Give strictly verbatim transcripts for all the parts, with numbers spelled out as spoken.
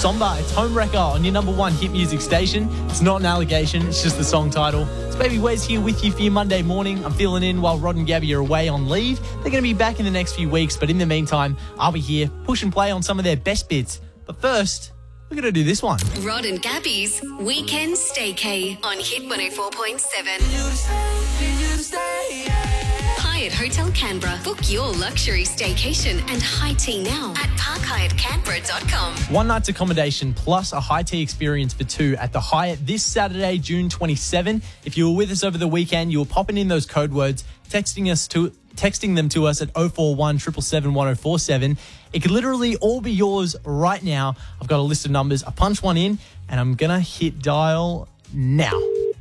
Somba. It's Homewrecker on your number one hit music station. It's not an allegation, it's just the song title. It's Baby Wes here with you for your Monday morning. I'm filling in while Rod and Gabby are away on leave. They're going to be back in the next few weeks, but in the meantime, I'll be here, push and play on some of their best bits. But first, we're going to do this one. Rod and Gabby's Weekend Staycay on Hit one oh four point seven. Hyatt Hotel Canberra. Book your luxury staycation and high tea now at park hyatt canberra dot com. One night's accommodation plus a high tea experience for two at the Hyatt this Saturday, June twenty-seventh. If you were with us over the weekend, you were popping in those code words, texting us to texting them to us at oh four one, seven seven seven, one oh four seven. It could literally all be yours right now. I've got a list of numbers. I punch one in and I'm going to hit dial now.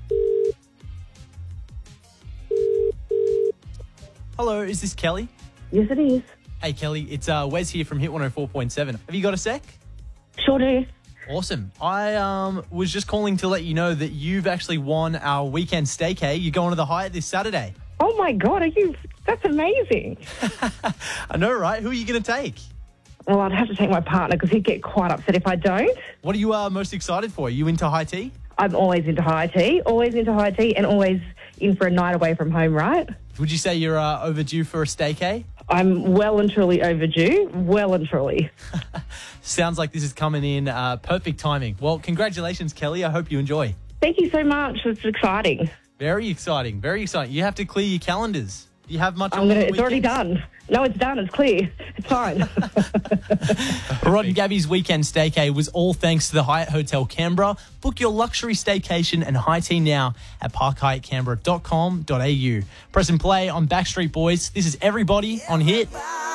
Hello, is this Kelly? Yes, it is. Hey, Kelly, it's uh, Wes here from Hit one oh four point seven. Have you got a sec? Sure do. Awesome. I um, was just calling to let you know that you've actually won our weekend staycay. You're going to the Hyatt this Saturday. Oh, my God. Are you? That's amazing. I know, right? Who are you going to take? Well, I'd have to take my partner because he'd get quite upset if I don't. What are you uh, most excited for? Are you into high tea? I'm always into high tea, always into high tea, and always in for a night away from home, right? Would you say you're uh, overdue for a staycay? I'm well and truly overdue, well and truly. Sounds like this is coming in uh, perfect timing. Well, congratulations, Kelly. I hope you enjoy. Thank you so much. It's exciting. Very exciting. Very exciting. You have to clear your calendars. Do you have much I'm on gonna. the It's already weekends? done. No, it's done. It's clear. It's fine. Rod and Gabby's weekend staycay was all thanks to the Hyatt Hotel Canberra. Book your luxury staycation and high tea now at park hyatt canberra dot com dot a u. Press and play on Backstreet Boys. This is Everybody on Hit.